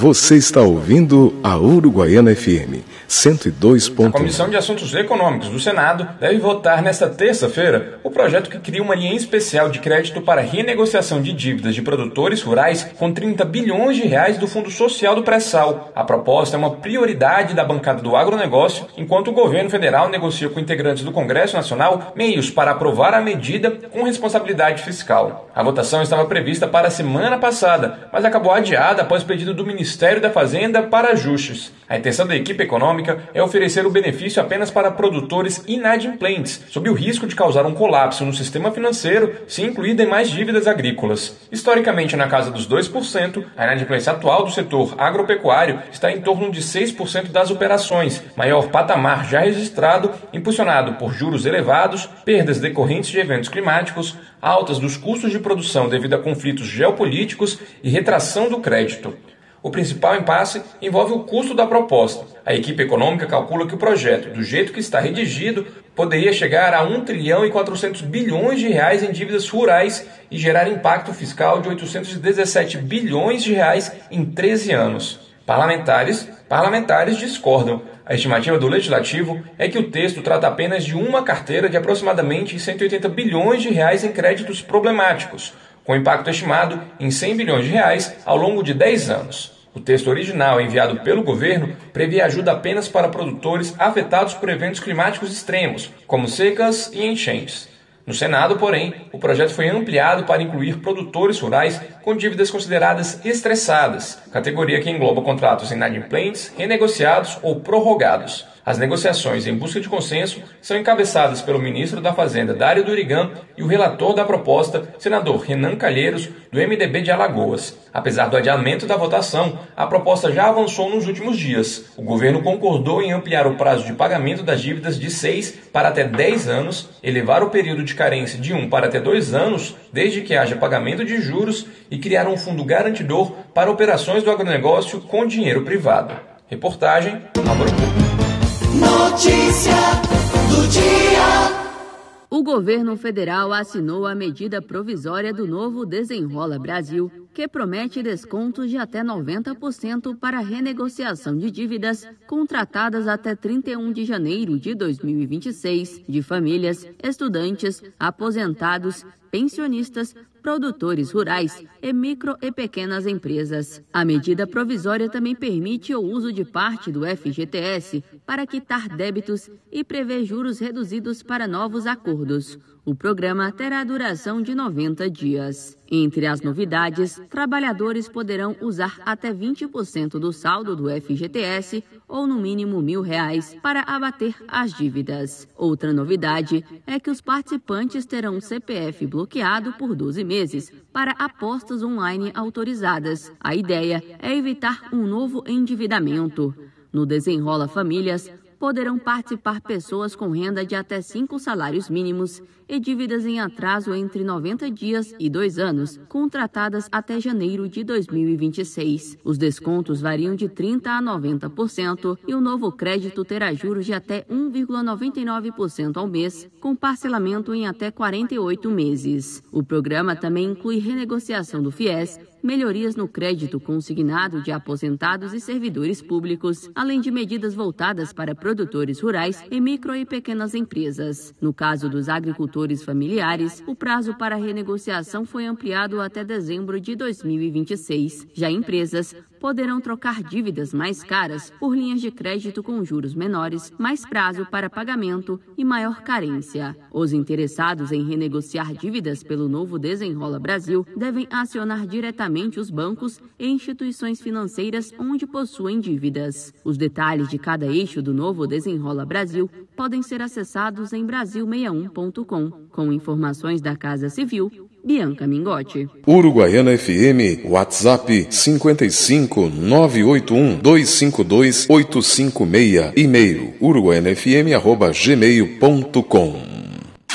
Você está ouvindo a Uruguaiana FM 102.1. A Comissão de Assuntos Econômicos do Senado deve votar nesta terça-feira o projeto que cria uma linha especial de crédito para renegociação de dívidas de produtores rurais com 30 bilhões de reais do Fundo Social do Pré-Sal. A proposta é uma prioridade da bancada do agronegócio, enquanto o governo federal negocia com integrantes do Congresso Nacional meios para aprovar a medida com responsabilidade fiscal. A votação estava prevista para a semana passada, mas acabou adiada após pedido do Ministério da Fazenda para ajustes. A intenção da equipe econômica é oferecer o benefício apenas para produtores inadimplentes, sob o risco de causar um colapso no sistema financeiro se incluir demais dívidas agrícolas. Historicamente, na casa dos 2%, a inadimplência atual do setor agropecuário está em torno de 6% das operações, maior patamar já registrado, impulsionado por juros elevados, perdas decorrentes de eventos climáticos, altas dos custos de produção devido a conflitos geopolíticos e retração do crédito. O principal impasse envolve o custo da proposta. A equipe econômica calcula que o projeto, do jeito que está redigido, poderia chegar a 1 trilhão e 400 bilhões de reais em dívidas rurais e gerar impacto fiscal de 817 bilhões de reais em 13 anos. Parlamentares discordam. A estimativa do Legislativo é que o texto trata apenas de uma carteira de aproximadamente 180 bilhões de reais em créditos problemáticos, com impacto estimado em 100 bilhões de reais ao longo de 10 anos. O texto original enviado pelo governo prevê ajuda apenas para produtores afetados por eventos climáticos extremos, como secas e enchentes. No Senado, porém, o projeto foi ampliado para incluir produtores rurais com dívidas consideradas estressadas, categoria que engloba contratos inadimplentes, renegociados ou prorrogados. As negociações em busca de consenso são encabeçadas pelo ministro da Fazenda, Dário Durigan, e o relator da proposta, senador Renan Calheiros, do MDB de Alagoas. Apesar do adiamento da votação, a proposta já avançou nos últimos dias. O governo concordou em ampliar o prazo de pagamento das dívidas de 6 para até 10 anos, elevar o período de carência de 1 para até 2 anos, desde que haja pagamento de juros, e criar um fundo garantidor para operações do agronegócio com dinheiro privado. Reportagem Álvaro Couto. Notícia do dia. O governo federal assinou a medida provisória do novo Desenrola Brasil, que promete descontos de até 90% para renegociação de dívidas contratadas até 31 de janeiro de 2026 de famílias, estudantes, aposentados, pensionistas, produtores rurais e micro e pequenas empresas. A medida provisória também permite o uso de parte do FGTS para quitar débitos e prevê juros reduzidos para novos acordos. O programa terá duração de 90 dias. Entre as novidades, trabalhadores poderão usar até 20% do saldo do FGTS ou no mínimo R$1.000 para abater as dívidas. Outra novidade é que os participantes terão CPF bloqueado por 12 meses para apostas online autorizadas. A ideia é evitar um novo endividamento. No Desenrola Famílias, poderão participar pessoas com renda de até 5 salários mínimos e dívidas em atraso entre 90 dias e 2 anos, contratadas até janeiro de 2026. Os descontos variam de 30% a 90% e o novo crédito terá juros de até 1,99% ao mês, com parcelamento em até 48 meses. O programa também inclui renegociação do FIES, melhorias no crédito consignado de aposentados e servidores públicos, além de medidas voltadas para produtores rurais e micro e pequenas empresas. No caso dos agricultores familiares, o prazo para renegociação foi ampliado até dezembro de 2026. Já empresas poderão trocar dívidas mais caras por linhas de crédito com juros menores, mais prazo para pagamento e maior carência. Os interessados em renegociar dívidas pelo novo Desenrola Brasil devem acionar diretamente os bancos e instituições financeiras onde possuem dívidas. Os detalhes de cada eixo do novo Desenrola Brasil podem ser acessados em brasil61.com. Com informações da Casa Civil, Bianca Mingotti. Uruguaiana FM, WhatsApp 55 981 252 856, e-mail uruguaianafm@gmail.com.